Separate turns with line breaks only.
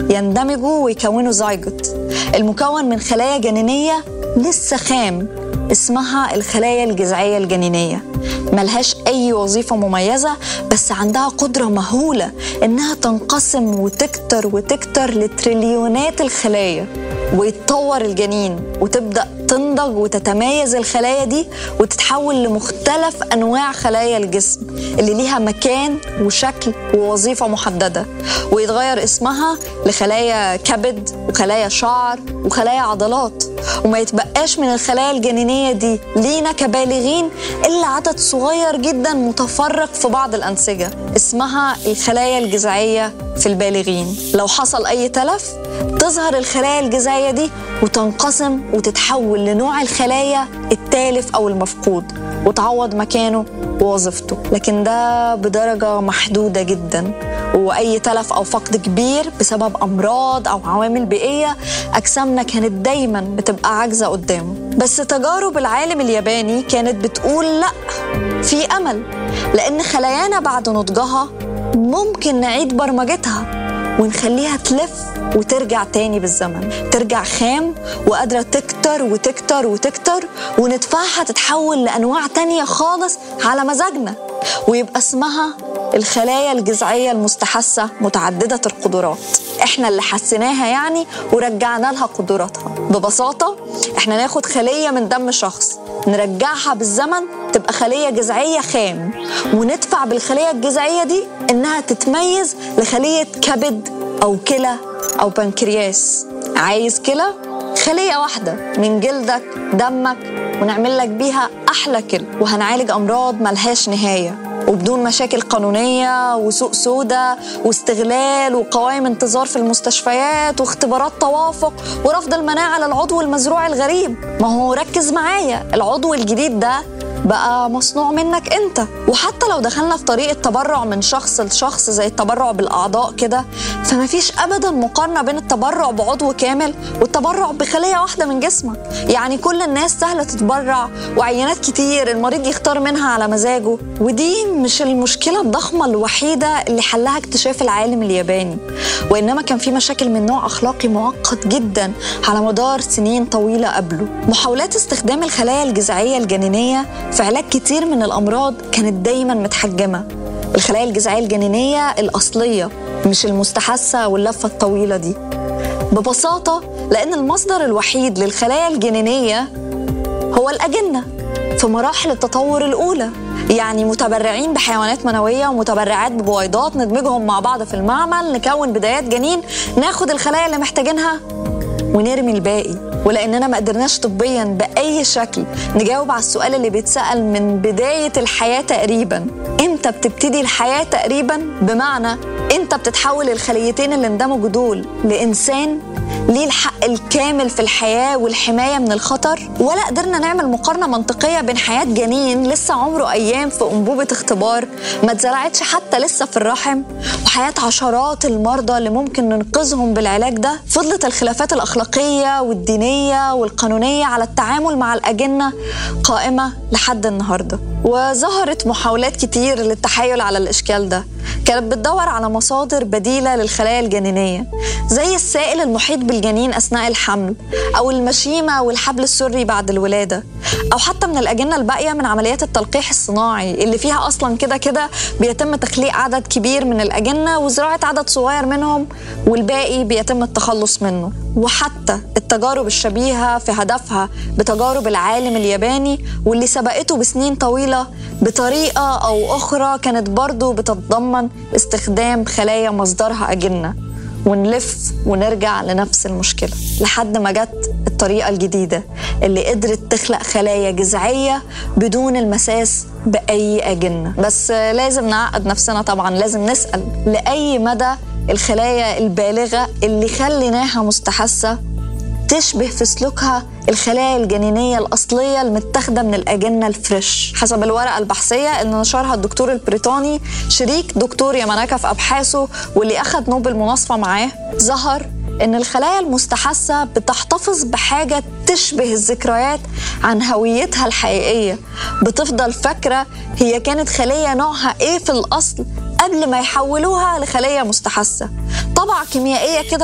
يندمجوا ويكونوا زيجوت، المكون من خلايا جنينية لسه خام اسمها الخلايا الجذعية الجنينية. ملهاش أي وظيفة مميزة، بس عندها قدرة مهولة إنها تنقسم وتكتر لتريليونات الخلايا، ويتطور الجنين وتبدأ تنضج وتتميز الخلايا دي وتتحول لمختلف أنواع خلايا الجسم اللي ليها مكان وشكل ووظيفة محددة، ويتغير اسمها لخلايا كبد وخلايا شعر وخلايا عضلات. وما يتبقاش من الخلايا الجنينية دي لينا كبالغين إلا عدد صغير جدا متفرق في بعض الأنسجة اسمها الخلايا الجذعية في البالغين. لو حصل أي تلف تظهر الخلايا الجذعية دي وتنقسم وتتحول لنوع الخلايا التالف أو المفقود وتعوض مكانه ووظيفته، لكن ده بدرجة محدودة جدا. وأي تلف أو فقد كبير بسبب أمراض أو عوامل بيئية أجسامنا كانت دايما بتبقى عاجزة قدامه. بس تجارب العالم الياباني كانت بتقول لأ، في أمل، لأن خلايانا بعد نضجها ممكن نعيد برمجتها ونخليها تلف وترجع تاني بالزمن، ترجع خام وقادرة تكتر وندفعها تتحول لأنواع تانية خالص على مزاجنا، ويبقى اسمها الخلايا الجذعية المستحثة متعددة القدرات. احنا اللي حسناها يعني ورجعنا لها قدراتها. ببساطة احنا ناخد خلية من دم شخص نرجعها بالزمن تبقى خلية جذعية خام، وندفع بالخلية الجذعية دي انها تتميز لخلية كبد او كلى او بنكرياس. عايز كلى؟ خلية واحدة من جلدك دمك ونعمل لك بيها أحلى كلى، وهنعالج أمراض ملهاش نهاية وبدون مشاكل قانونية وسوق سودا واستغلال وقوائم انتظار في المستشفيات واختبارات توافق ورفض المناعة للعضو المزروع الغريب. ما هو ركز معايا، العضو الجديد ده بقى مصنوع منك انت. وحتى لو دخلنا في طريق التبرع من شخص لشخص زي التبرع بالأعضاء كده، فما فيش أبدا مقارنة بين التبرع بعضو كامل والتبرع بخلية واحدة من جسمك. يعني كل الناس سهلة تتبرع وعينات كتير المريض يختار منها على مزاجه، ودي مش المشكلة الضخمة الوحيدة اللي حلها اكتشاف العالم الياباني، وإنما كان في مشاكل من نوع أخلاقي معقد جدا على مدار سنين طويلة قبله. محاولات استخدام الخلايا الجذعية الجنينية في علاج كتير من الأمراض كانت دايما متحجمة. الخلايا الجذعية الجنينية الأصلية مش المستحثة واللفة الطويلة دي، ببساطة لأن المصدر الوحيد للخلايا الجنينية هو الأجنة في مراحل التطور الأولى. يعني متبرعين بحيوانات منوية ومتبرعات ببويضات ندمجهم مع بعض في المعمل نكون بدايات جنين، ناخد الخلايا اللي محتاجينها ونرمي الباقي. ولأننا ما قدرناش طبيا بأي شكل نجاوب على السؤال اللي بيتسأل من بداية الحياة تقريبا، امتى بتبتدي الحياة تقريبا، بمعنى امتى بتتحول الخليتين اللي اندمجوا دول لإنسان ليه الحق الكامل في الحياة والحماية من الخطر، ولا قدرنا نعمل مقارنة منطقية بين حياة جنين لسه عمره أيام في أنبوبة اختبار ما اتزرعتش حتى لسه في الرحم، وحياة عشرات المرضى اللي ممكن ننقذهم بالعلاج ده. فضلت الخلافات الأخلاقية والدينية والقانونية على التعامل مع الأجنة قائمة لحد النهاردة، وظهرت محاولات كتير للتحايل على الإشكال ده كانت بتدور على مصادر بديلة للخلايا الجنينية، زي السائل المحيط بالجنين أثناء الحمل أو المشيمة والحبل السري بعد الولادة، أو حتى من الأجنة الباقية من عمليات التلقيح الصناعي اللي فيها أصلا كده بيتم تخليق عدد كبير من الأجنة وزراعة عدد صغير منهم والباقي بيتم التخلص منه. وحتى التجارب الشبيهة في هدفها بتجارب العالم الياباني واللي سبقته بسنين طويلة بطريقة أو أخرى كانت برضو بتتضمن استخدام خلايا مصدرها أجنة، ونلف ونرجع لنفس المشكلة لحد ما جت الطريقة الجديدة اللي قدرت تخلق خلايا جذعية بدون المساس بأي أجنة. بس لازم نعقد نفسنا طبعا، لازم نسأل لأي مدى الخلايا البالغة اللي خليناها مستحثة تشبه في سلوكها الخلايا الجنينية الأصلية المتاخدة من الأجنة الفريش. حسب الورقة البحثية اللي نشرها الدكتور البريطاني شريك دكتور ياماناكا في أبحاثه واللي أخذ نوبل مناصفة معاه، ظهر إن الخلايا المستحثة بتحتفظ بحاجة تشبه الذكريات عن هويتها الحقيقية، بتفضل فاكرة هي كانت خلية نوعها إيه في الأصل قبل ما يحولوها لخلية مستحثة. طبعة كيميائية كده